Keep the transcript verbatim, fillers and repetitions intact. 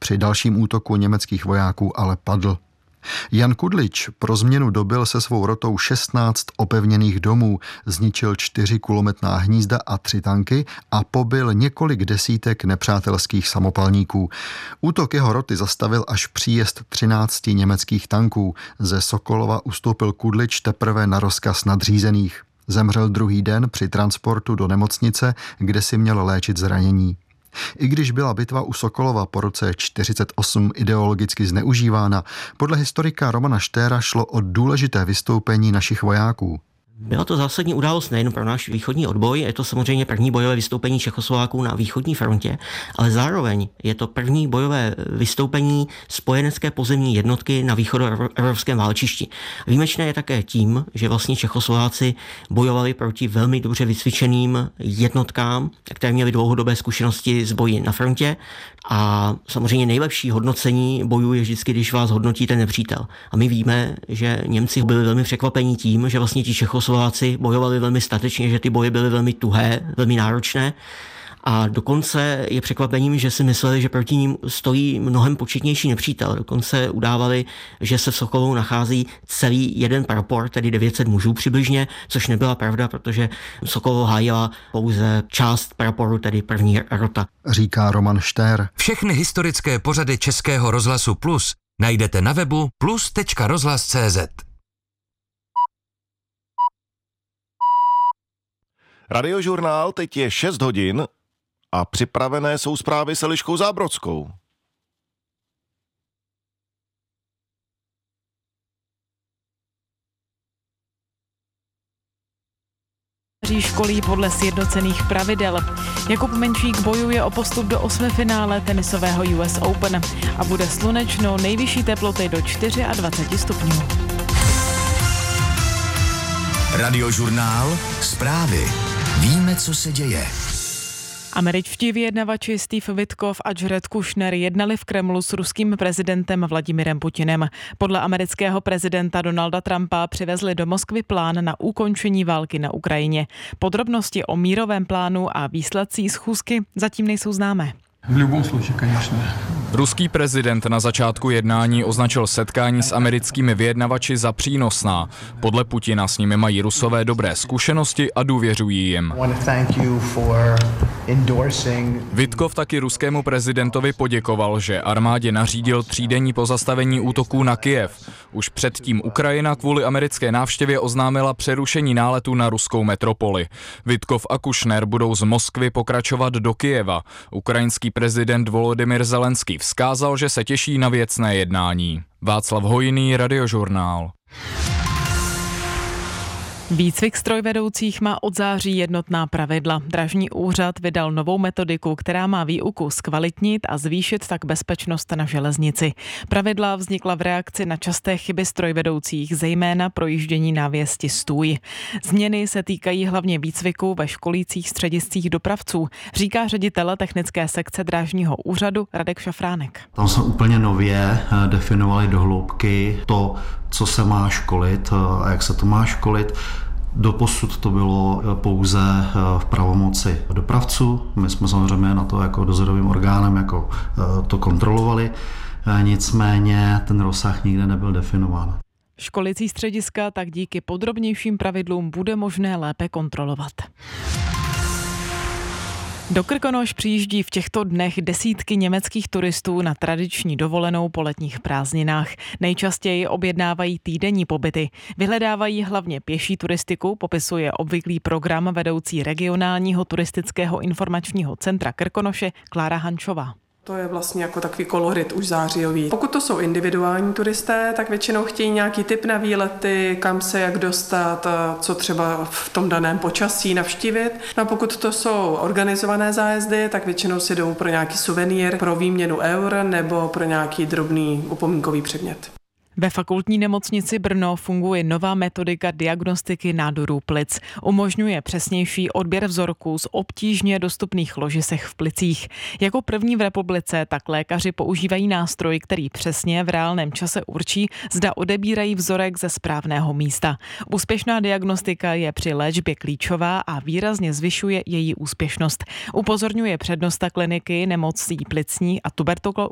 Při dalším útoku německých vojáků ale padl. Jan Kudlič pro změnu dobil se svou rotou šestnáct opevněných domů, zničil čtyři kulometná hnízda a tři tanky a pobil několik desítek nepřátelských samopalníků. Útok jeho roty zastavil až příjezd třinácti německých tanků. Ze Sokolova ustoupil Kudlič teprve na rozkaz nadřízených. Zemřel druhý den při transportu do nemocnice, kde si měl léčit zranění. I když byla bitva u Sokolova po roce čtyřicet osm ideologicky zneužívána, podle historika Romana Štéra šlo o důležité vystoupení našich vojáků. Byla to zásadní událost nejen pro náš východní odboj, je to samozřejmě první bojové vystoupení Čechoslováků na východní frontě, ale zároveň je to první bojové vystoupení spojenecké pozemní jednotky na východoevropském válčišti. Výjimečné je také tím, že vlastně Čechoslováci bojovali proti velmi dobře vycvičeným jednotkám, které měly dlouhodobé zkušenosti s boji na frontě, a samozřejmě nejlepší hodnocení bojů je vždycky, když vás hodnotí ten nepřítel. A my víme, že Němci byli velmi překvapení tím, že vlastně ti Čechoslováci bojovali velmi statečně, že ty boje byly velmi tuhé, velmi náročné. A dokonce je překvapením, že si mysleli, že proti ním stojí mnohem početnější nepřítel. Dokonce udávali, že se v Sokolovu nachází celý jeden prapor, tedy devět set mužů přibližně, což nebyla pravda, protože Sokolovo hájila pouze část praporu, tedy první rota. Říká Roman Štér. Všechny historické pořady Českého rozhlasu Plus najdete na webu plus tečka rozhlas tečka cé zet. Radiožurnál, teď je šest hodin a připravené jsou zprávy s Eliškou Zábrodskou. Školí podle sjednocených pravidel. Jakub Menšík bojuje o postup do osmifinále tenisového U S Open a bude slunečno, nejvyšší teploty do dvacet čtyři stupňů. Radiožurnál, zprávy. Víme, co se děje. Američtí vyjednavači Steve Witkoff a Jared Kushner jednali v Kremlu s ruským prezidentem Vladimirem Putinem. Podle amerického prezidenta Donalda Trumpa přivezli do Moskvy plán na ukončení války na Ukrajině. Podrobnosti o mírovém plánu a výsledcích schůzky zatím nejsou známé. V любом случае, конечно. Ruský prezident na začátku jednání označil setkání s americkými vyjednavači za přínosná. Podle Putina s nimi mají Rusové dobré zkušenosti a důvěřují jim. Witkov taky ruskému prezidentovi poděkoval, že armádě nařídil třídenní pozastavení útoků na Kyjev. Už předtím Ukrajina kvůli americké návštěvě oznámila přerušení náletu na ruskou metropoli. Witkov a Kushner budou z Moskvy pokračovat do Kyjeva. Ukrajinský prezident Volodymyr Zelenský vzkázal, že se těší na věcné jednání. Václav Hojný, Radiožurnál. Výcvik strojvedoucích má od září jednotná pravidla. Drážní úřad vydal novou metodiku, která má výuku zkvalitnit a zvýšit tak bezpečnost na železnici. Pravidla vznikla v reakci na časté chyby strojvedoucích, zejména projíždění návěsti stůj. Změny se týkají hlavně výcviku ve školících střediscích dopravců, říká ředitel technické sekce drážního úřadu Radek Šafránek. Tam jsme úplně nově definovali do hloubky to, co se má školit a jak se to má školit. Doposud to bylo pouze v pravomoci dopravců. My jsme samozřejmě na to jako dozorovým orgánem jako to kontrolovali. Nicméně ten rozsah nikde nebyl definován. Školicí střediska tak díky podrobnějším pravidlům bude možné lépe kontrolovat. Do Krkonoš přijíždí v těchto dnech desítky německých turistů na tradiční dovolenou po letních prázdninách. Nejčastěji objednávají týdenní pobyty. Vyhledávají hlavně pěší turistiku, popisuje obvyklý program vedoucí regionálního turistického informačního centra Krkonoše Klára Hančová. To je vlastně jako takový kolorit už zářijový. Pokud to jsou individuální turisté, tak většinou chtějí nějaký tip na výlety, kam se jak dostat, co třeba v tom daném počasí navštívit. No a pokud to jsou organizované zájezdy, tak většinou si jdou pro nějaký suvenýr, pro výměnu eur nebo pro nějaký drobný upomínkový předmět. Ve fakultní nemocnici Brno funguje nová metodika diagnostiky nádorů plic. Umožňuje přesnější odběr vzorků z obtížně dostupných ložisek v plicích. Jako první v republice tak lékaři používají nástroj, který přesně v reálném čase určí, zda odebírají vzorek ze správného místa. Úspěšná diagnostika je při léčbě klíčová a výrazně zvyšuje její úspěšnost. Upozorňuje přednosta kliniky nemocí plicní a